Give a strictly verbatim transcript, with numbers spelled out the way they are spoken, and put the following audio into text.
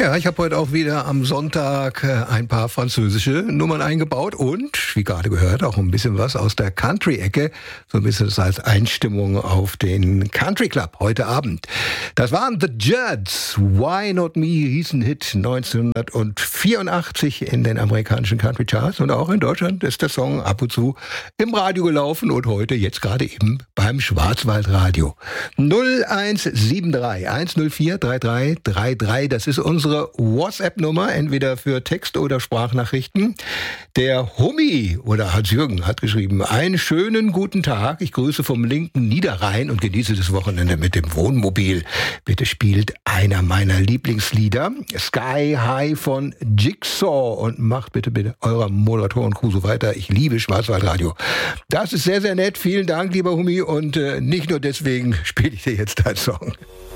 Ja, ich habe heute auch wieder am Sonntag ein paar französische Nummern eingebaut und, wie gerade gehört, auch ein bisschen was aus der Country-Ecke, so ein bisschen als Einstimmung auf den Country Club heute Abend. Das waren The Judds, Why Not Me, hieß ein Hit neunzehnhundertvierundachtzig in den amerikanischen Country Charts und auch in Deutschland ist der Song ab und zu im Radio gelaufen und heute jetzt gerade eben beim Schwarzwaldradio. null eins sieben drei eins null vier drei drei drei drei, das ist unsere WhatsApp-Nummer, entweder für Text- oder Sprachnachrichten. Der Hummi oder Hans-Jürgen hat geschrieben, einen schönen guten Tag, ich grüße vom linken Niederrhein und genieße das Wochenende mit dem Wohnmobil. Bitte spielt einer meiner Lieblingslieder, Sky High von Jigsaw, und macht bitte bitte eurer Moderatoren-Crew so weiter. Ich liebe Schwarzwaldradio. Das ist sehr, sehr nett. Vielen Dank, lieber Hummi, und äh, nicht nur deswegen spiele ich dir jetzt deinen Song.